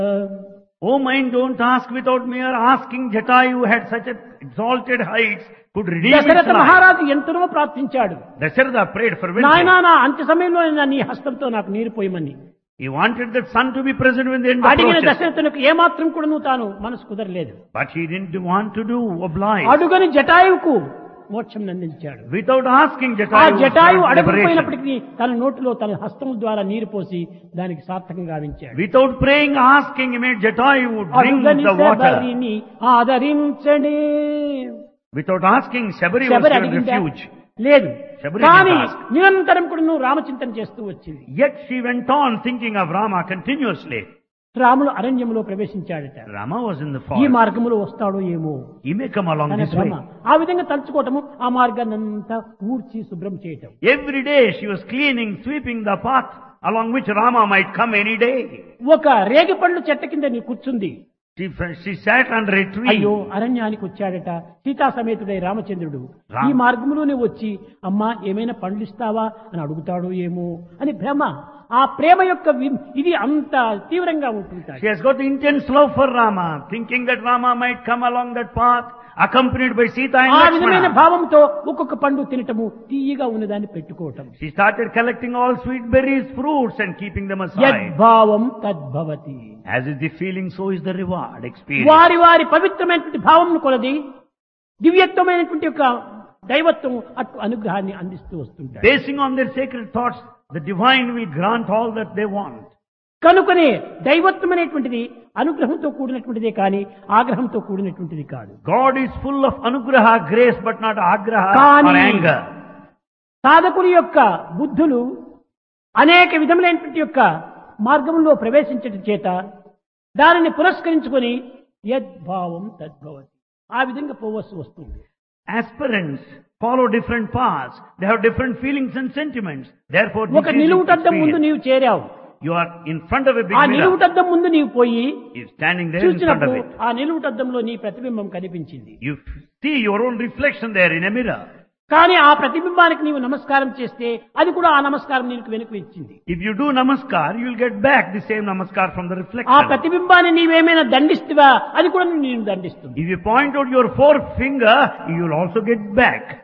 Oh mind, don't ask without mere asking. Jatayu had such a exalted heights, could redeem his Dasharatha life. మహారాజు ఎంతనో ప్రార్థించాడు. Dasharatha prayed for నాయనా vengeance. నా అంత్య సమయంలో నీ హస్తంతో నాకు నీరు పోయమని He wanted that son to be present when the end అడిగిన approaches. దశరథునికి ఏమాత్రం కూడా నువ్వు తాను మనసు కుదరలేదు. But he didn't want to do oblige. అడుగని జటాయువుకు మోక్షం అందించాడు. Without asking, ఆ Jatayu was Jatayu granted liberation. అడగకపోయినప్పటికీ తన నోటిలో తన హస్తము ద్వారా నీరు పోసి దానికి సార్థకంగా గావించాడు. Without praying, asking, he made Jatayu drink అడుగని the water. శబరిని ఆదరించడే. Without asking, Shabari was Sabari given అడిగిందా? refuge. లేదు. శబరి కానీ didn't ask. నిరంతరం కూడా నువ్వు రామచింతన చేస్తూ వచ్చింది. Yet she went on thinking of Rama continuously. Ramulu అరణ్యంలో ప్రవేశించాడట. Rama was in the ఈ forest. మార్గంలో వస్తాడో ఏమో He may come along అనే this భ్రమ. way. ఆ విధంగా తలుచుకోవటము, ఆ మార్గాన్ని అంతా ఊడ్చి శుభ్రం చేయటం. Every day she was cleaning, sweeping the path along which Rama might come any day. ఒక రేగిపండ్లు చెట్ట కింద నీ కూర్చుంది. She sat under a tree. అయ్యో అరణ్యానికి వచ్చాడట సీతా సమేతుడై రామచంద్రుడు. రామ. ఈ మార్గంలోనే వచ్చి అమ్మా ఏమైనా పండ్లు ఇస్తావా అని అడుగుతాడో ఏమో అని భ్రమ. ఆ ప్రేమ యొక్క ఇది అంత తీవ్రంగా ఉంటుంది. She has got intense love for Rama, thinking that Rama might come along that path, accompanied by Sita and ఆ విధమైన Lakshmana. భావంతో ఒక్కొక్క పండు తినటము, తీయగా ఉన్నదాన్ని పెట్టుకోవటం. She started collecting all sweet berries, fruits, and keeping them aside. యద్భావం తద్భవతి. As is the feeling, so is the reward experience. వారి వారి పవిత్రమైనటువంటి భావం కొలది దివ్యత్వమైనటువంటి యొక్క దైవత్వం అటు అనుగ్రహాన్ని అందిస్తూ వస్తుంటారు. Basing on their sacred thoughts, the divine will grant all that they want. కనుకనే దైవత్వం అనేటువంటిది అనుగ్రహంతో కూడినటువంటిదే కానీ ఆగ్రహంతో కూడినటువంటిది కాదు. God is full of anugraha, grace, but not agraha కానీ or anger. సాధకుని యొక్క బుద్ధులు అనేక విధములైనటువంటి యొక్క మార్గంలో ప్రవేశించడం చేత దానిని పురస్కరించుకొని యద్భావం తద్భవతి ఆ విధంగా పోవలసి వస్తుంది. Aspirants follow different paths. They have different feelings and sentiments. Therefore, ఒక నిలువుటద్దం ముందు నీవు చేరావు. you are in front of a big ఆ mirror. నిలువుటద్దం ముందు నీవు పోయి You're standing there in front of చూసినప్పుడు it. ఆ నిలువుటద్దంలో నీ ప్రతిబింబం కనిపించింది. You see your own reflection there in a mirror. కానీ ఆ ప్రతిబింబానికి నీవు నమస్కారం చేస్తే అది కూడా ఆ నమస్కారం నీకు వెనుక ఇచ్చింది. If you do namaskar, you will get back the same namaskar from the ఆ reflection. ప్రతిబింబాన్ని నీవేమైనా దండిస్తువా అది కూడా నేను దండిస్తుంది. If you point out your forefinger, you will also get back.